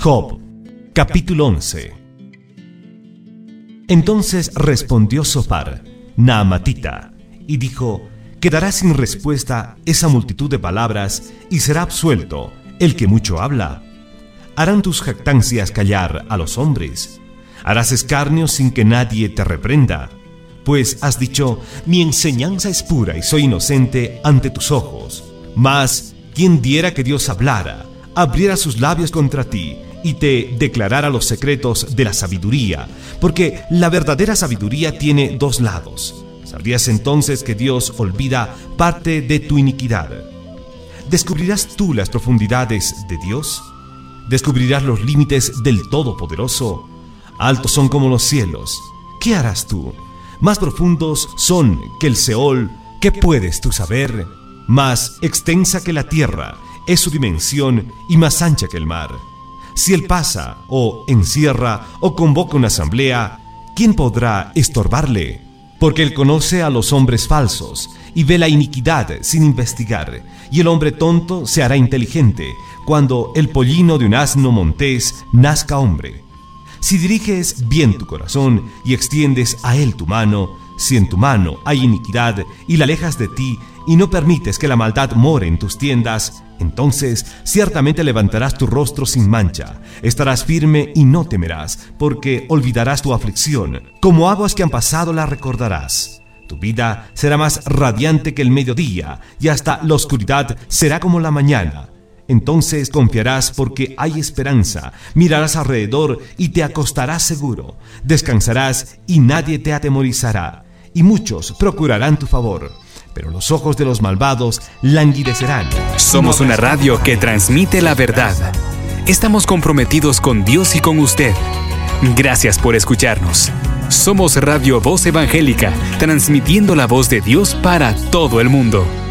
Job, capítulo 11. Entonces respondió Zofar, Naamatita, y dijo: quedará sin respuesta esa multitud de palabras, y será absuelto el que mucho habla. ¿Harán tus jactancias callar a los hombres? ¿Harás escarnio sin que nadie te reprenda? Pues has dicho: mi enseñanza es pura y soy inocente ante tus ojos. Mas, ¿quién diera que Dios hablara, abriera sus labios contra ti, y te declarara los secretos de la sabiduría? Porque la verdadera sabiduría tiene dos lados. ¿Sabrías entonces que Dios olvida parte de tu iniquidad? ¿Descubrirás tú las profundidades de Dios? ¿Descubrirás los límites del Todopoderoso? Altos son como los cielos. ¿Qué harás tú? Más profundos son que el Seol. ¿Qué puedes tú saber? Más extensa que la tierra es su dimensión y más ancha que el mar. Si él pasa, o encierra, o convoca una asamblea, ¿quién podrá estorbarle? Porque él conoce a los hombres falsos y ve la iniquidad sin investigar, y el hombre tonto se hará inteligente cuando el pollino de un asno montés nazca hombre. Si diriges bien tu corazón y extiendes a él tu mano, si en tu mano hay iniquidad y la alejas de ti y no permites que la maldad more en tus tiendas, entonces ciertamente levantarás tu rostro sin mancha, estarás firme y no temerás, porque olvidarás tu aflicción, como aguas que han pasado la recordarás. Tu vida será más radiante que el mediodía, y hasta la oscuridad será como la mañana. Entonces confiarás porque hay esperanza, mirarás alrededor y te acostarás seguro, descansarás y nadie te atemorizará, y muchos procurarán tu favor, pero los ojos de los malvados languidecerán. Somos una radio que transmite la verdad. Estamos comprometidos con Dios y con usted. Gracias por escucharnos. Somos Radio Voz Evangélica, transmitiendo la voz de Dios para todo el mundo.